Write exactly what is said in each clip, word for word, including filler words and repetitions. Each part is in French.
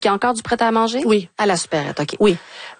qui a encore du prêt à manger? Oui. À la supérette, OK. Oui.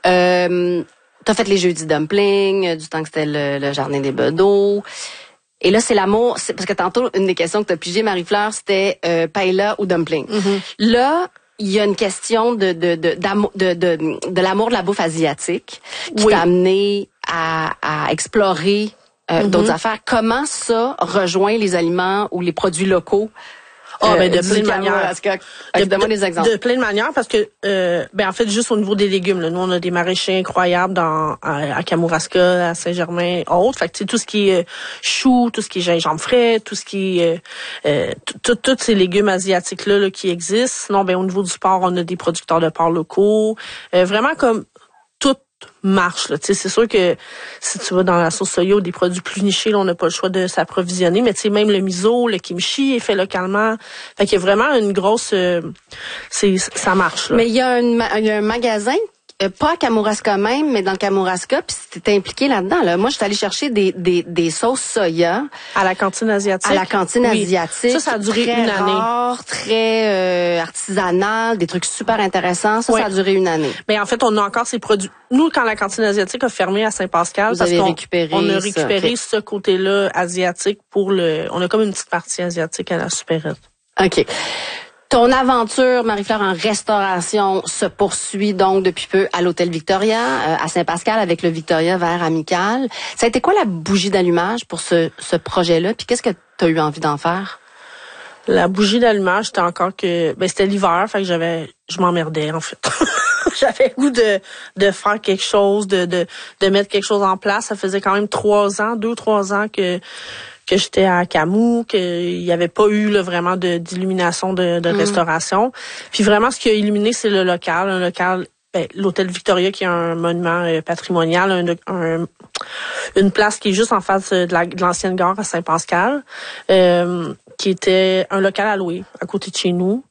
Euh, t'as fait les jeudis dumpling, du temps que c'était le, le jardin des bedeaux. Et là, c'est l'amour, c'est parce que tantôt, une des questions que t'as pigé, Marie-Fleur, c'était euh, paella ou dumpling. Mm-hmm. Là, il y a une question de de de d'amour, de, de, de l'amour de la bouffe asiatique qui Oui. t'a amené à, à explorer euh, Mm-hmm. d'autres affaires. Comment ça rejoint les aliments ou les produits locaux? Ah, ben, de du plein de manières. Kamouraska? Okay, donne-moi des exemples. De plein de manières, parce que, euh, ben, en fait, juste au niveau des légumes, là, nous, on a des maraîchers incroyables dans, à, à Kamouraska, à Saint-Germain, autres. Fait que, tu sais, tout ce qui est euh, choux, tout ce qui est gingembre frais, tout ce qui est, euh, euh, tous ces légumes asiatiques-là, là, qui existent. Sinon, ben, au niveau du porc, on a des producteurs de porc locaux. Euh, vraiment comme, tout marche, là. Tu sais, c'est sûr que si tu vas dans la sauce soya ou des produits plus nichés, là, on n'a pas le choix de s'approvisionner, mais tu sais, même le miso, le kimchi est fait localement. Fait qu'il y a vraiment une grosse, euh, c'est, ça marche, là. Mais il y a une, il y a un magasin, euh, pas à Kamouraska même, mais dans le Kamouraska, puis t'es impliqué là-dedans, là. Moi, je suis allée chercher des, des, des sauces soya. À la cantine asiatique. À la cantine oui. asiatique. Ça, ça a duré très une année. Rare, très euh, artisanal, des trucs super intéressants. Ça, oui. ça a duré une année. Mais en fait, on a encore ces produits. Nous, quand la cantine asiatique a fermé à Saint-Pascal, Vous parce avez qu'on récupéré on a ça, récupéré okay. ce côté-là asiatique pour le. On a comme une petite partie asiatique à la supérette. OK. Ton aventure, Marie-Fleur, en restauration se poursuit donc depuis peu à l'Hôtel Victoria, euh, à Saint-Pascal, avec le Victoria Vert Amical. Ça a été quoi la bougie d'allumage pour ce, ce projet-là? Puis qu'est-ce que tu as eu envie d'en faire? La bougie d'allumage, c'était encore que... Ben, c'était l'hiver, fait que j'avais... Je m'emmerdais, en fait. J'avais le goût de, de faire quelque chose, de, de, de mettre quelque chose en place. Ça faisait quand même trois ans, deux, trois ans que... que j'étais à Camus, qu'il n'y avait pas eu là, vraiment de, d'illumination de, de mmh. restauration. Puis vraiment, ce qui a illuminé, c'est le local. Un local, ben, l'Hôtel Victoria, qui est un monument euh, patrimonial, un, un, une place qui est juste en face de, la, de l'ancienne gare à Saint-Pascal, euh, qui était un local à louer, à côté de chez nous.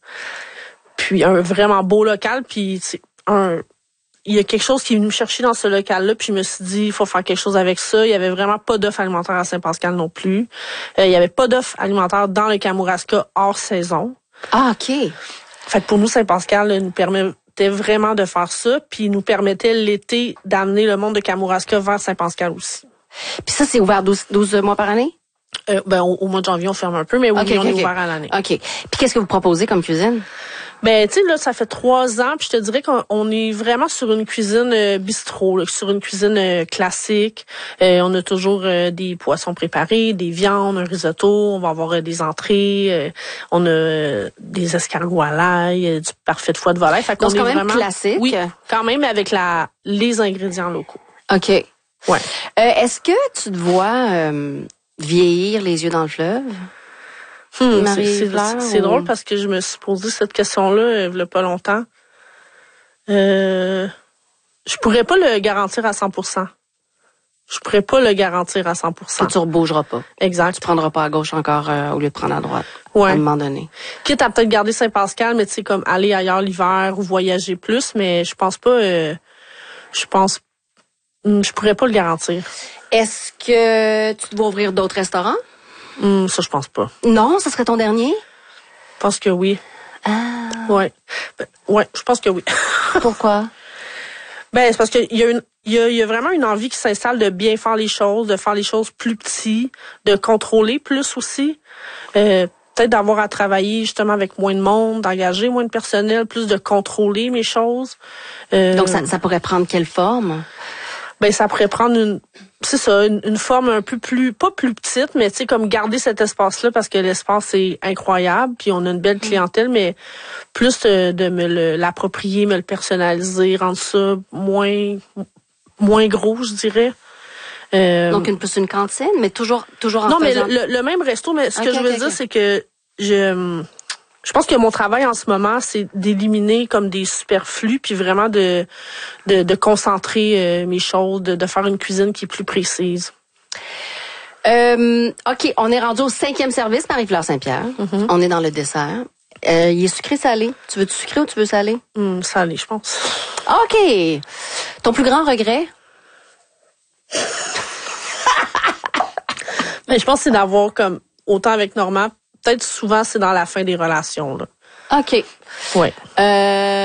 Puis un vraiment beau local, puis c'est un... Il y a quelque chose qui est venu me chercher dans ce local-là, puis je me suis dit, il faut faire quelque chose avec ça. Il y avait vraiment pas d'offre alimentaire à Saint-Pascal non plus. Euh, il y avait pas d'offre alimentaire dans le Kamouraska hors saison. Ah, OK. Fait que pour nous, Saint-Pascal là, nous permettait vraiment de faire ça, puis nous permettait l'été d'amener le monde de Kamouraska vers Saint-Pascal aussi. Puis ça, c'est ouvert douze, douze mois par année? Euh, ben, au, au mois de janvier, on ferme un peu, mais oui, okay, on okay, est okay. ouvert à l'année. OK. Puis qu'est-ce que vous proposez comme cuisine? Ben, tu sais, là, ça fait trois ans, puis je te dirais qu'on on est vraiment sur une cuisine euh, bistrot, là, sur une cuisine euh, classique. Euh, on a toujours euh, des poissons préparés, des viandes, un risotto, on va avoir euh, des entrées, euh, on a euh, des escargots à l'ail, euh, du parfait de foie de volaille. Fait qu'on Donc, c'est quand est même vraiment, classique. Oui, quand même avec la les ingrédients locaux. OK. Ouais. Euh, est-ce que tu te vois euh, vieillir les yeux dans le fleuve? Hmm, c'est, c'est, c'est ou... drôle parce que je me suis posé cette question-là il y a pas longtemps. Euh, je pourrais pas le garantir à cent pour cent. Je pourrais pas le garantir à cent pour cent. Que tu rebougeras pas. Exact. Tu prendras pas à gauche encore euh, au lieu de prendre à droite. Ouais. À un moment donné. Quitte à peut-être garder Saint-Pascal, mais tu sais, comme aller ailleurs l'hiver ou voyager plus, mais je pense pas, euh, je pense, je pourrais pas le garantir. Est-ce que tu dois ouvrir d'autres restaurants? Hum, ça, je pense pas. Non, ça serait ton dernier? Je pense que oui. Ah. Ouais. Ben, ouais, je pense que oui. Pourquoi? Ben, c'est parce qu'il y a une, il y a, il y a vraiment une envie qui s'installe de bien faire les choses, de faire les choses plus petites, de contrôler plus aussi. Euh, peut-être d'avoir à travailler justement avec moins de monde, d'engager moins de personnel, plus de contrôler mes choses. Euh, Donc, ça, ça pourrait prendre quelle forme? Ben, ça pourrait prendre une, c'est ça, une, une forme un peu plus, pas plus petite, mais tu sais, comme garder cet espace-là parce que l'espace est incroyable, puis on a une belle clientèle, mais plus de, de me le, l'approprier, me le personnaliser, rendre ça moins, moins gros, je dirais. Euh, Donc, une, plus une cantine, mais toujours, toujours en Non, faisant... mais le, le même resto, mais ce okay, que je veux okay, dire, okay. c'est que je, je pense que mon travail en ce moment, c'est d'éliminer comme des superflus, puis vraiment de, de, de concentrer euh, mes choses, de, de faire une cuisine qui est plus précise. Euh, OK, on est rendu au cinquième service, Marie-Fleur Saint-Pierre. Mm-hmm. On est dans le dessert. Euh, il est sucré-salé. Tu veux-tu sucré ou tu veux salé? Mmh, salé, je pense. OK. Ton plus grand regret? Mais je pense que c'est d'avoir comme, autant avec Normand, peut-être souvent c'est dans la fin des relations, là. OK. Ouais. Euh,